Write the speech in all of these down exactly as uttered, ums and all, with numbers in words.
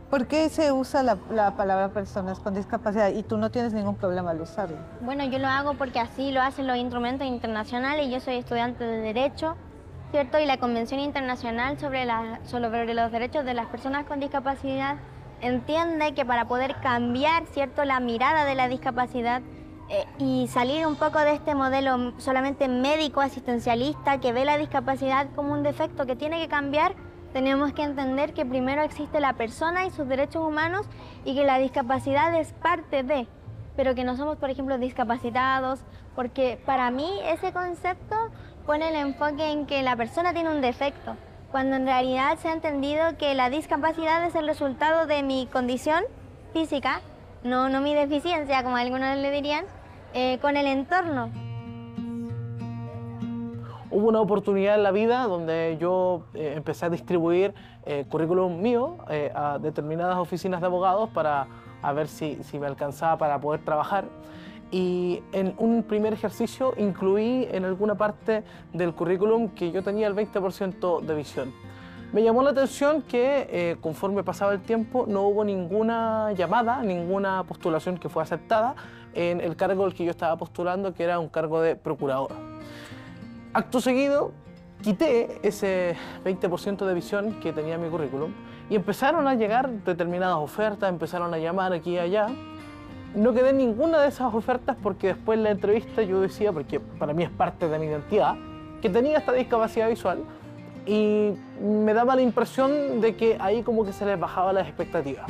¿Por qué se usa la, la palabra personas con discapacidad y tú no tienes ningún problema al usarlo? Bueno, yo lo hago porque así lo hacen los instrumentos internacionales y yo soy estudiante de Derecho, ¿cierto? Y la Convención Internacional sobre, la, sobre los Derechos de las Personas con Discapacidad entiende que para poder cambiar, ¿cierto?, la mirada de la discapacidad eh, y salir un poco de este modelo solamente médico asistencialista que ve la discapacidad como un defecto que tiene que cambiar, tenemos que entender que primero existe la persona y sus derechos humanos y que la discapacidad es parte de, pero que no somos, por ejemplo, discapacitados, porque para mí ese concepto pone el enfoque en que la persona tiene un defecto, cuando en realidad se ha entendido que la discapacidad es el resultado de mi condición física, no, no mi deficiencia, como algunos le dirían, eh, con el entorno. Hubo una oportunidad en la vida donde yo eh, empecé a distribuir eh, currículum mío eh, a determinadas oficinas de abogados para a ver si, si me alcanzaba para poder trabajar. Y en un primer ejercicio incluí en alguna parte del currículum que yo tenía el veinte por ciento de visión. Me llamó la atención que eh, conforme pasaba el tiempo no hubo ninguna llamada, ninguna postulación que fue aceptada en el cargo al que yo estaba postulando, que era un cargo de procurador. Acto seguido, quité ese veinte por ciento de visión que tenía mi currículum y empezaron a llegar determinadas ofertas, empezaron a llamar aquí y allá. No quedé en ninguna de esas ofertas porque después en la entrevista yo decía, porque para mí es parte de mi identidad, que tenía esta discapacidad visual y me daba la impresión de que ahí como que se les bajaba las expectativas.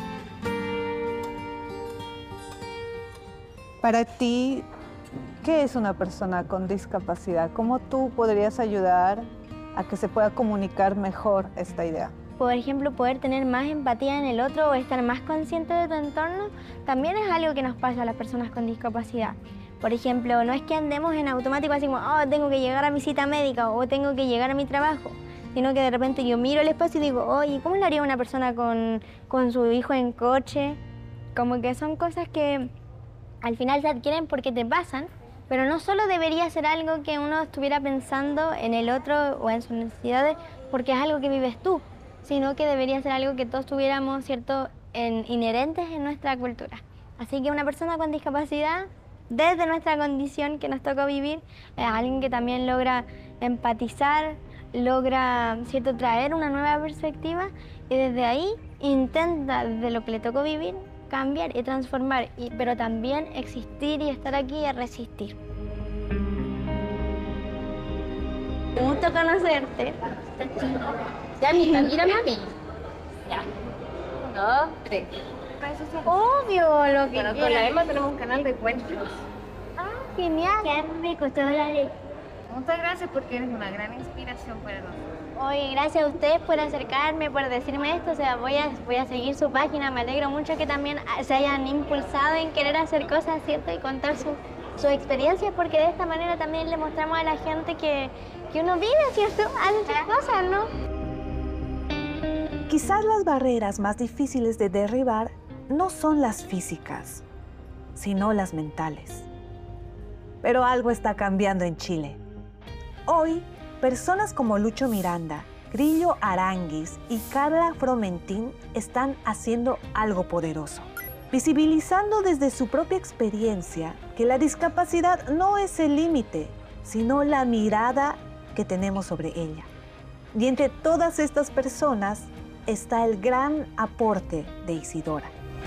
Para ti, ¿qué es una persona con discapacidad? ¿Cómo tú podrías ayudar a que se pueda comunicar mejor esta idea? Por ejemplo, poder tener más empatía en el otro o estar más consciente de tu entorno, también es algo que nos pasa a las personas con discapacidad. Por ejemplo, no es que andemos en automático así como, oh, tengo que llegar a mi cita médica o tengo que llegar a mi trabajo, sino que de repente yo miro el espacio y digo, oye, ¿cómo le haría una persona con, con su hijo en coche? Como que son cosas que al final se adquieren porque te pasan, pero no solo debería ser algo que uno estuviera pensando en el otro o en sus necesidades porque es algo que vives tú, sino que debería ser algo que todos tuviéramos, ¿cierto?, en, inherentes en nuestra cultura. Así que una persona con discapacidad, desde nuestra condición que nos tocó vivir, es alguien que también logra empatizar, logra, ¿cierto?, traer una nueva perspectiva y desde ahí intenta, desde lo que le tocó vivir, cambiar y transformar, y, pero también existir y estar aquí y resistir. Un gusto conocerte. Ya, mira, mírame a mí. Ya. Uno, dos, tres. Obvio, lo que Bueno, con la quieras. Emma tenemos un canal de cuentos. Ah, genial. Qué rico, usted la leche. Muchas gracias porque eres una gran inspiración para nosotros. Oye, gracias a ustedes por acercarme, por decirme esto. O sea, voy a, voy a seguir su página. Me alegro mucho que también se hayan impulsado en querer hacer cosas, ¿cierto? Y contar su, sus experiencias, porque de esta manera también le mostramos a la gente que, que uno vive, ¿cierto? Hace sus cosas, ¿no? Quizás las barreras más difíciles de derribar no son las físicas, sino las mentales. Pero algo está cambiando en Chile. Hoy, personas como Lucho Miranda, Grillo Aranguis y Carla Fromentín están haciendo algo poderoso, visibilizando desde su propia experiencia que la discapacidad no es el límite, sino la mirada que tenemos sobre ella. Y entre todas estas personas está el gran aporte de Isidora.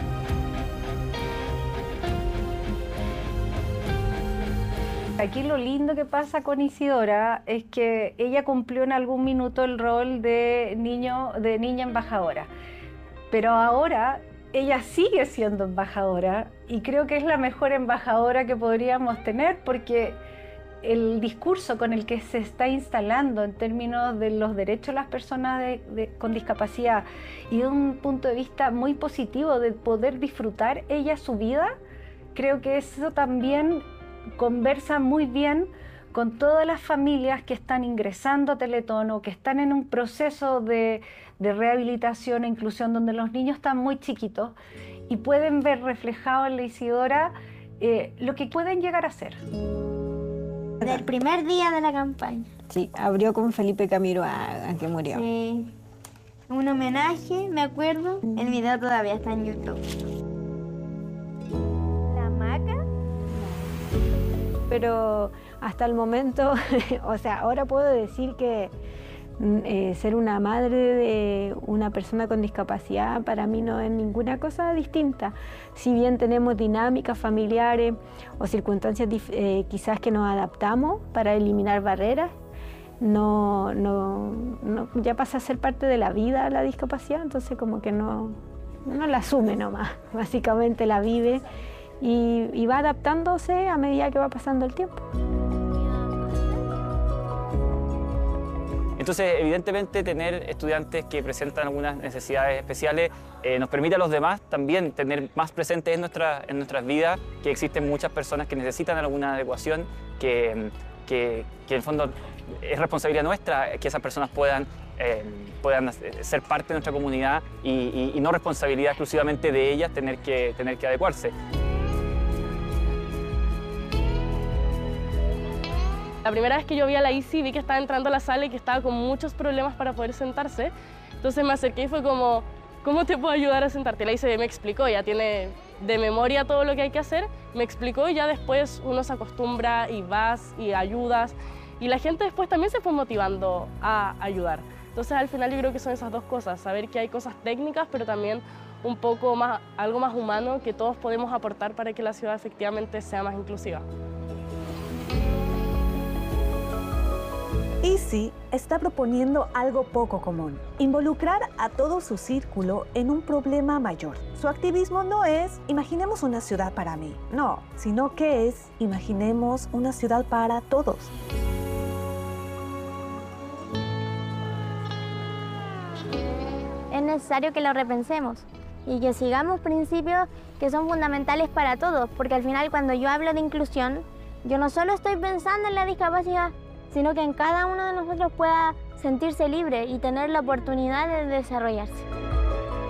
Aquí lo lindo que pasa con Isidora es que ella cumplió en algún minuto el rol de, niño, de niña embajadora, pero ahora ella sigue siendo embajadora y creo que es la mejor embajadora que podríamos tener porque el discurso con el que se está instalando en términos de los derechos de las personas de, de, con discapacidad y de un punto de vista muy positivo de poder disfrutar ella su vida, creo que eso también conversa muy bien con todas las familias que están ingresando a Teletón o que están en un proceso de, de rehabilitación e inclusión donde los niños están muy chiquitos y pueden ver reflejado en la Isidora eh, lo que pueden llegar a ser. Del primer día de la campaña. Sí, abrió con Felipe Camilo a, a que murió. Sí. un homenaje, me acuerdo. El video todavía está en YouTube. La hamaca. Pero hasta el momento, o sea, ahora puedo decir que eh, ser una madre de una persona con discapacidad para mí no es ninguna cosa distinta. Si bien tenemos dinámicas familiares o circunstancias eh, quizás que nos adaptamos para eliminar barreras, no, no, no, ya pasa a ser parte de la vida la discapacidad, entonces como que no, no la asume nomás, básicamente la vive y, y va adaptándose a medida que va pasando el tiempo. Entonces, evidentemente, tener estudiantes que presentan algunas necesidades especiales eh, nos permite a los demás también tener más presentes en, nuestra, en nuestras vidas que existen muchas personas que necesitan alguna adecuación, que, que, que en el fondo es responsabilidad nuestra que esas personas puedan, eh, puedan ser parte de nuestra comunidad y, y, y no responsabilidad exclusivamente de ellas tener que, tener que adecuarse. La primera vez que yo vi a la Isi vi que estaba entrando a la sala y que estaba con muchos problemas para poder sentarse. Entonces me acerqué y fue como, ¿cómo te puedo ayudar a sentarte? La Isi me explicó, ya tiene de memoria todo lo que hay que hacer, me explicó y ya después uno se acostumbra y vas y ayudas. Y la gente después también se fue motivando a ayudar. Entonces al final yo creo que son esas dos cosas, saber que hay cosas técnicas, pero también un poco más, algo más humano que todos podemos aportar para que la ciudad efectivamente sea más inclusiva. Isi está proponiendo algo poco común, involucrar a todo su círculo en un problema mayor. Su activismo no es imaginemos una ciudad para mí, no, sino que es imaginemos una ciudad para todos. Es necesario que lo repensemos y que sigamos principios que son fundamentales para todos, porque al final cuando yo hablo de inclusión, yo no solo estoy pensando en la discapacidad, sino que en cada uno de nosotros pueda sentirse libre y tener la oportunidad de desarrollarse.